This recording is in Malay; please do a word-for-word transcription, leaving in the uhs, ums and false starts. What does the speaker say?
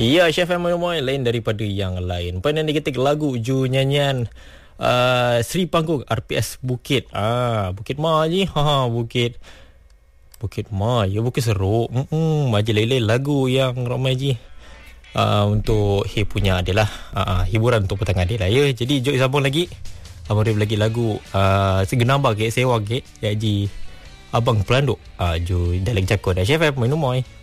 Ya, Chef Moy lain daripada yang lain. Pernah diketik lagu Ju nyanyian uh, Sri Panggung R P S Bukit. Ah, Bukit Ma je. Ha, Bukit Bukit Ma, ya Bukit Seruk. Hmm, maji lain-lain lagu yang ramai je. Uh, untuk he punya adalah uh, hiburan untuk petang adil lah ya. Jadi jom sambung lagi. Abang Rip lagi lagu uh, Segenambah ke sewa ke. Jadi Abang Pelanduk. Ah, uh, jo dalam cakap dah Chef Moy.